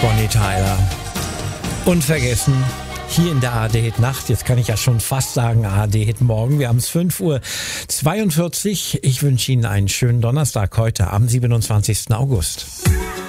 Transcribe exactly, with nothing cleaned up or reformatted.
Bonnie Tyler. Unvergessen, hier in der A R D Hit Nacht, jetzt kann ich ja schon fast sagen A R D Hit Morgen, wir haben es fünf Uhr zweiundvierzig. Ich wünsche Ihnen einen schönen Donnerstag heute am siebenundzwanzigsten August.